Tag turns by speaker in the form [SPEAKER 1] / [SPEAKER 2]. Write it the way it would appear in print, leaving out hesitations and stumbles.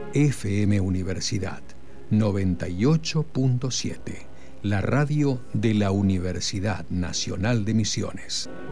[SPEAKER 1] FM Universidad 98.7, la radio de la Universidad Nacional de Misiones.